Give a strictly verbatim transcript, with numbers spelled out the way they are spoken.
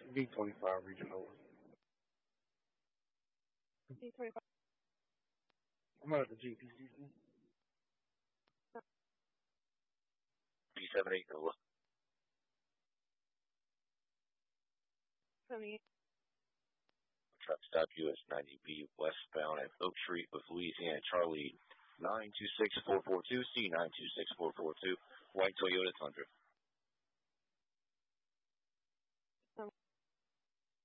D twenty-five regional. D twenty-five. I'm out at the G P C C. B seventy-eight, Nola. seventy-eight. Truck stop U S ninety B westbound at Oak Street with Louisiana Charlie nine two six four four two C nine two six four four two, white Toyota Tundra.